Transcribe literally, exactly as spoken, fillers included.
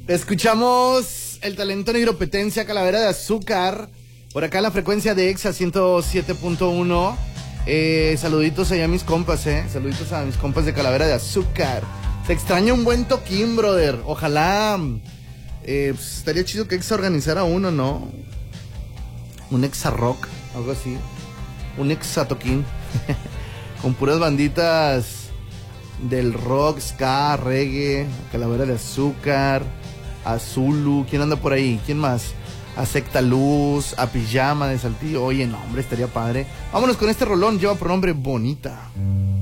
Escuchamos el talento negropetencia, Calavera de Azúcar, por acá en la frecuencia de Exa ciento siete punto uno. Eh, saluditos allá a mis compas, eh. Saluditos a mis compas de Calavera de Azúcar. Se extraña un buen toquín, brother. Ojalá eh, pues, estaría chido que Exa organizara uno, ¿no? Un Exa Rock, algo así. Un Exa toquín. Con puras banditas del rock, ska, reggae, Calavera de Azúcar, a Zulu. ¿Quién anda por ahí? ¿Quién más? A Secta Luz, a Pijama de Saltillo. Oye, no, hombre, estaría padre. Vámonos con este rolón, lleva por nombre Bonita.